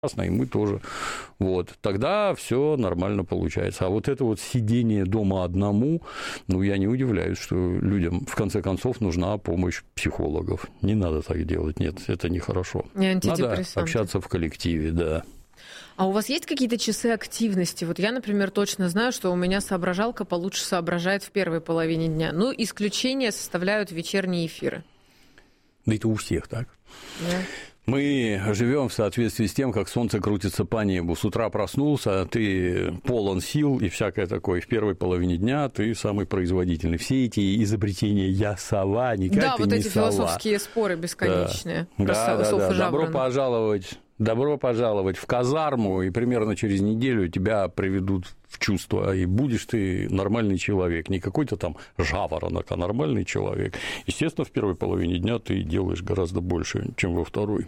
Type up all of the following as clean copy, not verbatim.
и мы тоже. Вот. Тогда все нормально получается. А вот это вот сидение дома одному, ну, я не удивляюсь, что людям, в конце концов, нужна помощь психологов. Не надо так делать. Нет, это нехорошо. Надо общаться в коллективе, да. А у вас есть какие-то часы активности? Вот я, например, точно знаю, что у меня соображалка получше соображает в первой половине дня. Ну, исключение составляют вечерние эфиры. Да это у всех так. Да. Мы живем в соответствии с тем, как солнце крутится по небу. С утра проснулся, ты полон сил и всякое такое. В первой половине дня ты самый производительный. Все эти изобретения «я сова», никак да, ты вот не эти сова. Философские споры бесконечные. Да. Добро пожаловать в казарму, и примерно через неделю тебя приведут в чувство, и будешь ты нормальный человек, не какой-то там жаворонок, а нормальный человек. Естественно, в первой половине дня ты делаешь гораздо больше, чем во второй.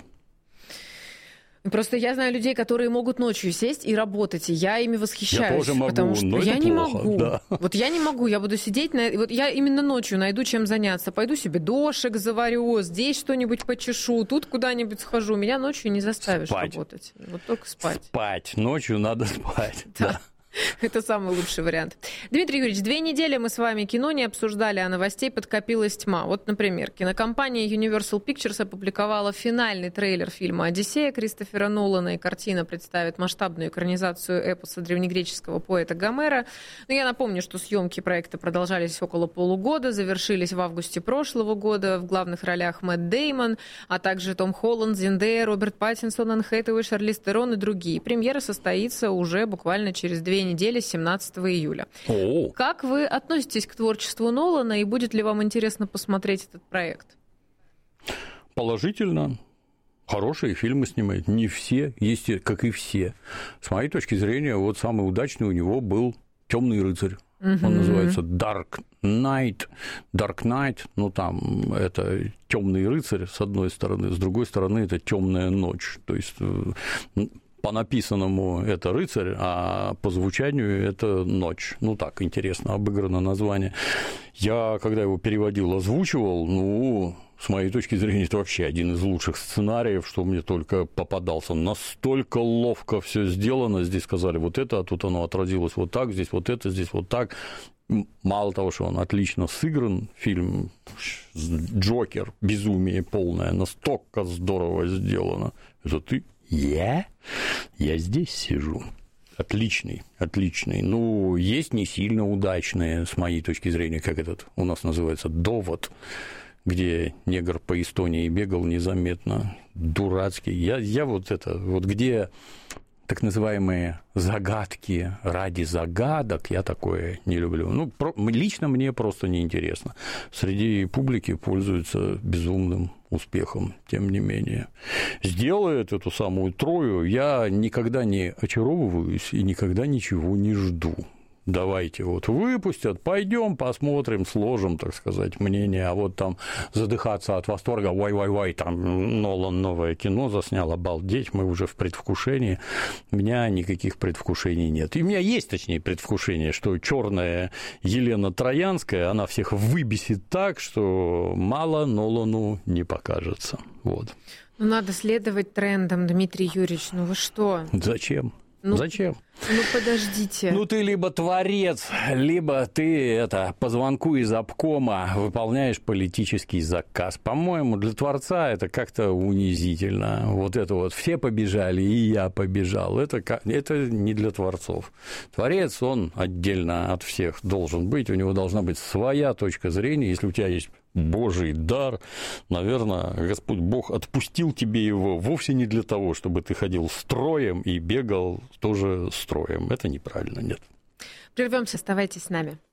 Просто я знаю людей, которые могут ночью сесть и работать, и я ими восхищаюсь. Я тоже могу, потому что но я это не плохо, могу. Да. Вот я не могу, я буду сидеть, вот я именно ночью найду чем заняться. Пойду себе дошек заварю, здесь что-нибудь почешу, тут куда-нибудь схожу. Меня ночью не заставишь работать. Вот только спать. Спать. Ночью надо спать. Да. Это самый лучший вариант. Дмитрий Юрьевич, 2 недели мы с вами кино не обсуждали, а новостей подкопилась тьма. Вот, например, кинокомпания Universal Pictures опубликовала финальный трейлер фильма «Одиссея» Кристофера Нолана, и картина представит масштабную экранизацию эпоса древнегреческого поэта Гомера. Но я напомню, что съемки проекта продолжались около полугода, завершились в августе прошлого года. В главных ролях Мэтт Дэймон, а также Том Холланд, Зендея, Роберт Паттинсон, Энн Хэтэуэй, Шарлиз Терон и другие. Премьера состоится уже буквально через 2 недели, 17 июля. Как вы относитесь к творчеству Нолана, и будет ли вам интересно посмотреть этот проект? Положительно. Хорошие фильмы снимает. Не все, есть как и все. С моей точки зрения, вот самый удачный у него был «Темный рыцарь». Он называется Dark Knight. Dark Knight, ну там это темный рыцарь с одной стороны, с другой стороны это темная ночь. То есть по написанному это рыцарь, а по звучанию это ночь. Ну так, интересно обыграно название. Я, когда его переводил, озвучивал, ну, с моей точки зрения, это вообще один из лучших сценариев, что мне только попадался. Настолько ловко все сделано. Здесь сказали вот это, а тут оно отразилось вот так, здесь вот это, здесь вот так. Мало того, что он отлично сыгран, фильм «Джокер», безумие полное, настолько здорово сделано. Это ты? Я здесь сижу. Отличный. Ну, есть не сильно удачные, с моей точки зрения, как этот у нас называется, «Довод», где негр по Эстонии бегал незаметно, дурацкий. Я вот это, вот где так называемые загадки ради загадок, я такое не люблю. Ну, лично мне просто неинтересно. Среди публики пользуются безумным успехом, тем не менее. Сделает эту самую Трою, я никогда не очаровываюсь и никогда ничего не жду. Давайте вот выпустят, пойдем посмотрим, сложим, так сказать, мнение, а вот там задыхаться от восторга, вай, там Нолан новое кино заснял, обалдеть, мы уже в предвкушении, у меня никаких предвкушений нет. И у меня есть, точнее, предвкушение, что черная Елена Троянская, она всех выбесит так, что мало Нолану не покажется, вот. Ну, надо следовать трендам, Дмитрий Юрьевич, ну вы что? Зачем? Зачем? Ну, подождите. Ну, ты либо творец, либо ты по звонку из обкома выполняешь политический заказ. По-моему, для творца это как-то унизительно. Вот это вот все побежали, и я побежал. Это не для творцов. Творец, он отдельно от всех должен быть, у него должна быть своя точка зрения. Если у тебя есть Божий дар, наверное, Господь Бог отпустил тебе его вовсе не для того, чтобы ты ходил строем и бегал тоже строем. Это неправильно, нет. Прервемся, оставайтесь с нами.